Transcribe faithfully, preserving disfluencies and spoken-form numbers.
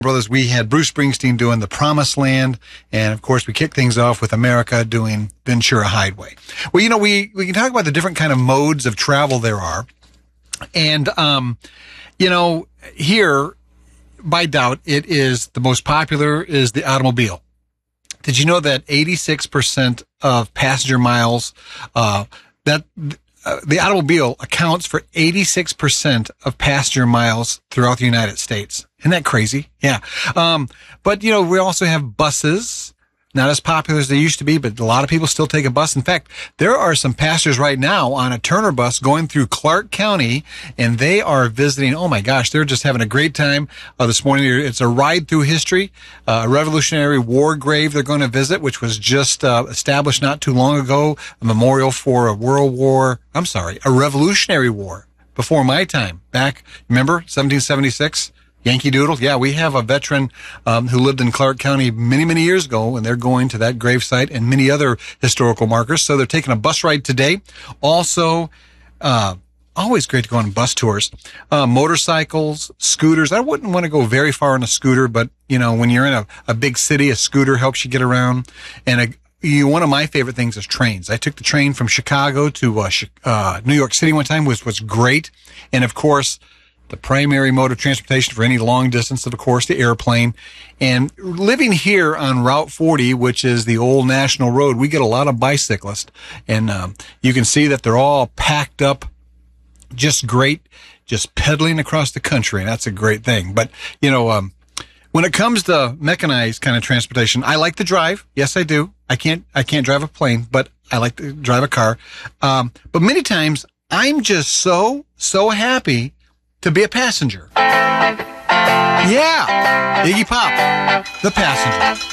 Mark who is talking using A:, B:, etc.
A: Brothers, we had Bruce Springsteen doing The Promised Land, and of course we kicked things off with America doing Ventura Highway. Well, you know, we, we can talk about the different kind of modes of travel there are. And, um, you know, here, by doubt, it is the most popular is the automobile. Did you know that eighty-six percent of passenger miles, uh, that, Uh, the automobile accounts for eighty-six percent of passenger miles throughout the United States. Isn't that crazy? Yeah. Um, but, you know, we also have buses, not as popular as they used to be, but a lot of people still take a bus. In fact, there are some passengers right now on a Turner bus going through Clark County, and they are visiting. Oh, my gosh, they're just having a great time uh, this morning. It's a ride through history, uh, a Revolutionary War grave they're going to visit, which was just uh, established not too long ago, a memorial for a World War, I'm sorry, a Revolutionary War before my time. Back, remember, seventeen seventy-six? Yankee Doodle. Yeah, we have a veteran um, who lived in Clark County many, many years ago, and they're going to that gravesite and many other historical markers. So they're taking a bus ride today. Also, uh, always great to go on bus tours. Uh, motorcycles, scooters. I wouldn't want to go very far on a scooter, but, you know, when you're in a, a big city, a scooter helps you get around. And a You, one of my favorite things is trains. I took the train from Chicago to uh, uh, New York City one time, which was great. And of course, the primary mode of transportation for any long distance, of course, the airplane. And living here on Route forty, which is the old national road, we get a lot of bicyclists. And um, you can see that they're all packed up, just great, just pedaling across the country. And that's a great thing. But, you know, um, when it comes to mechanized kind of transportation, I like to drive. Yes, I do. I can't, I can't drive a plane, but I like to drive a car. Um, but many times I'm just so, so happy to be a passenger. Yeah. Iggy Pop, The Passenger.